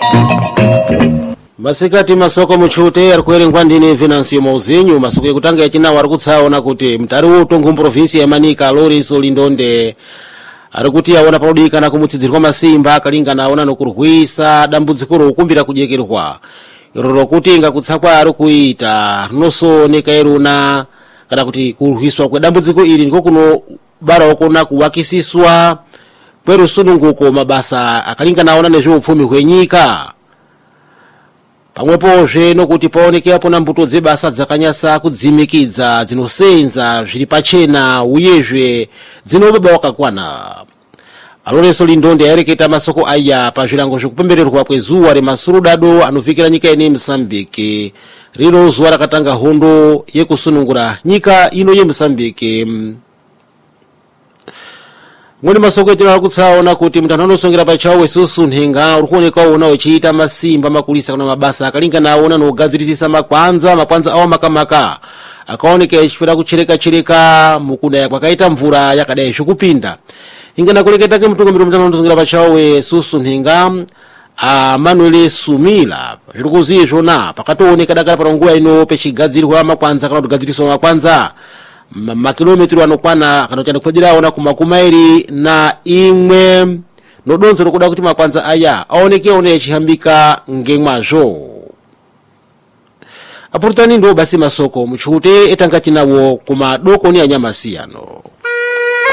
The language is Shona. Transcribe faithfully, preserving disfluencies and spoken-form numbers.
masikati masoko muchute arikuerengwa ndine Venancio Mauzinho. Masoko ekutanga yachinawo arikutsaona kuti mtari wotongo mprovinsi ya Manika Loriso Lindonde arikuti aona paudikana kumutsidzirwa masimba akalingana aona nokurwisa dambudziko rokumbira kujekerwa iroro kuti ngakutsakwa ari kuita rinosooneka iruna kana kuti kurwiswa kwedambudziko iri ndiko kuno bara okona kuwakisiswa kwerusununguko mabasa akalingana aona nezveupfumi hwenyika pamwepozve nokuti paonekepo na mbuto dzebasa dzakanyasa kudzimikidza dzinosenza zviri pachena uyezve dzinobaba wakakwana. Aloreso Lindonde yareketa masoko aya pazvirango zvekupembererwa kwezuwa remasurudado anovikira nyika ine Mozambique riro zuwa rakatanga hondo yekusunungura nyika ino ye Mozambique. Mwini masoko etina kutsaona kuti mutano anosongera pachawe susu nhenga urikuoneka ona uchiita masimba makulisa kuna mabasa akalingana aona nogadzirisisa makwanza makwanza awa makamaka akaoneka echipera kuchereka chereka mukunda yakwakaita mvura yakadai zvekupinda ingana kuleketa ke mutungamiro mutano anosongera pachawe susu nhenga a Manuel Sumila zvirikuziye zvona pakatooneka dakara paronguwa ino pechigadzirwa makwanza kana kugadziriswa makwanza makilometri anokwana kana kuti kudira ona kumakumairi na imwe nodonzo rokuda kuti makwanza aya aoneke one echihambika ngemwazvo. Apurtani ndo basi masoko muchute etanga tinawo kuma doko ni anyamasiyano.